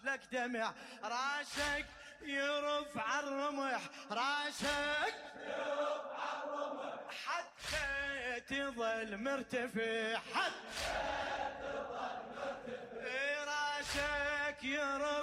لك دمع، راسك يرفع الرمح، راسك يرفع الرمح حتى تظل مرتفع، حتى تظل مرتفع، راسك يرفع